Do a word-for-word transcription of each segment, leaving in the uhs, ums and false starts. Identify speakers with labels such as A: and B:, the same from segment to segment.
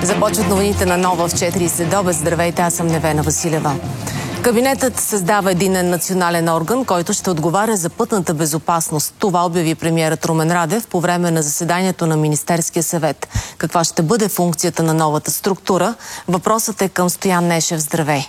A: Започват новините на Нова в четири следобед. Здравейте, аз съм Невена Василева. Кабинетът създава единен национален орган, който ще отговаря за пътната безопасност. Това обяви премиерът Румен Радев по време на заседанието на Министерския съвет. Каква ще бъде функцията на новата структура? Въпросът е към Стоян Нешев. Здравей!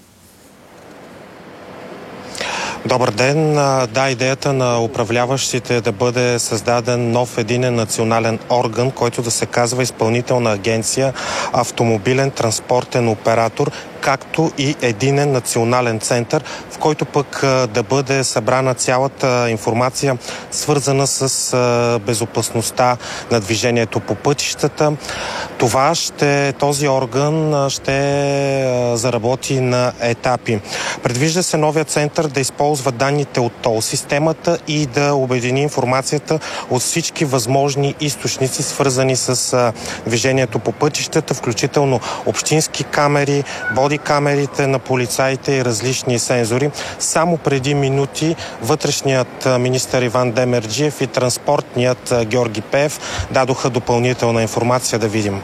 B: Добър ден. Да, идеята на управляващите е да бъде създаден нов единен национален орган, който да се казва Изпълнителна агенция Автомобилен транспортен оператор, както и единен национален център, в който пък да бъде събрана цялата информация, свързана с безопасността на движението по пътищата. Това ще, този орган ще заработи на етапи. Предвижда се новия център да използва данните от тол системата и да обедини информацията от всички възможни източници, свързани с движението по пътищата, включително общински камери, боди камерите на полицаите и различни сензори. Само преди минути вътрешният министър Иван Демерджиев и транспортният Георги Пеев дадоха допълнителна информация. Да видим.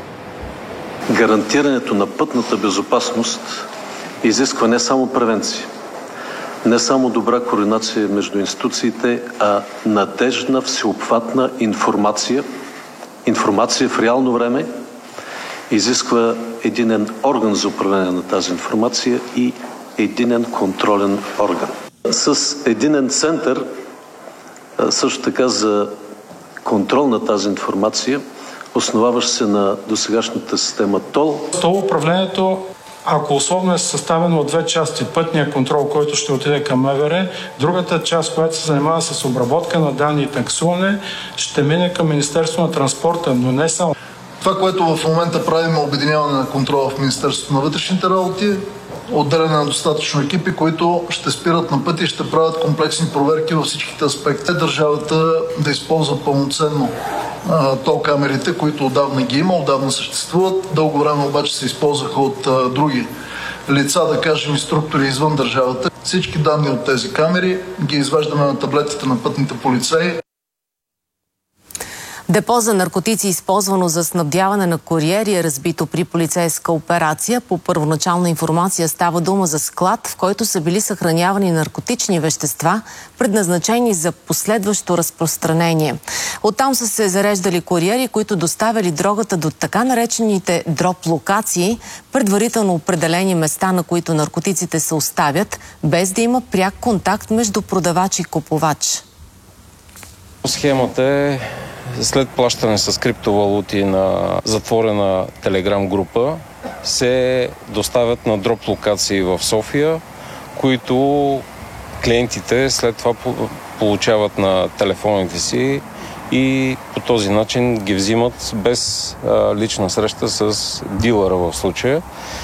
C: Гарантирането на пътната безопасност изисква не само превенция, не само добра координация между институциите, а надеждна, всеобхватна информация, информация в реално време, изисква единен орган за управление на тази информация и единен контролен орган. С единен център, също така за контрол на тази информация, основаващ се на досегашната система ТОЛ.
D: ТОЛ управлението, ако условно е съставено от две части, пътния контрол, който ще отиде към МВР, другата част, която се занимава с обработка на данни и таксуване, ще мине към Министерство на транспорта, но не само.
E: Това, което в момента правим, е обединяване на контрола в Министерството на вътрешните работи, отделяне на достатъчно екипи, които ще спират на пътя и ще правят комплексни проверки във всичките аспекти. Държавата да използва пълноценно а, тол камерите, които отдавна ги има, отдавна съществуват. Дълго време обаче се използваха от а, други лица, да кажем и структури извън държавата. Всички данни от тези камери ги изваждаме на таблетите на пътните полицаи.
A: Депо за наркотици, използвано за снабдяване на куриери, е разбито при полицейска операция. По първоначална информация става дума за склад, в който са били съхранявани наркотични вещества, предназначени за последващо разпространение. Оттам са се зареждали куриери, които доставяли дрогата до така наречените дроп-локации, предварително определени места, на които наркотиците се оставят, без да има пряк контакт между продавач и купувач.
F: Схемата е след плащане с криптовалути на затворена телеграм група се доставят на дроп локации в София, които клиентите след това получават на телефоните си и по този начин ги взимат без а, лична среща с дилъра в случая.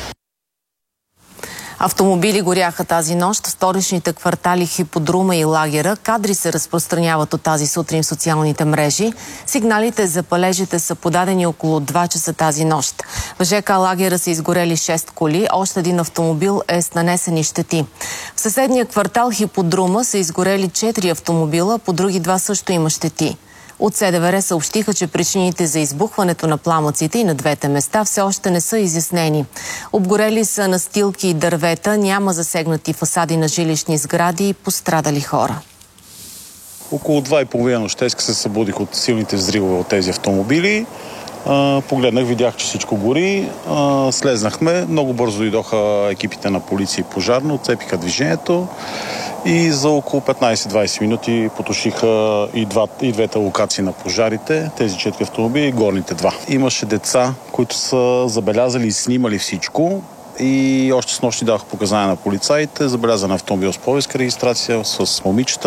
A: Автомобили горяха тази нощ в столичните квартали Хиподрума и Лагера. Кадри се разпространяват от тази сутрин в социалните мрежи. Сигналите за палежите са подадени около два часа тази нощ. В ЖК Лагера са изгорели шест коли, още един автомобил е с нанесени щети. В съседния квартал Хиподрума са изгорели четири автомобила, по други два също има щети. От СДВР съобщиха, че причините за избухването на пламъците и на двете места все още не са изяснени. Обгорели са настилки и дървета, няма засегнати фасади на жилищни сгради и пострадали хора.
G: Около два и половина нощеска се събудих от силните взривове от тези автомобили. А, погледнах, видях, че всичко гори. А, слезнахме. Много бързо дойдоха екипите на полиция и пожарно, отцепиха движението. И за около петнайсет-двайсет минути потушиха и, два, и двете локации на пожарите, тези четири автомобили и горните два. Имаше деца, които са забелязали и снимали всичко и още с нощи давах показания на полицаите. Забелязан автомобил с по-ниска регистрация с момичета.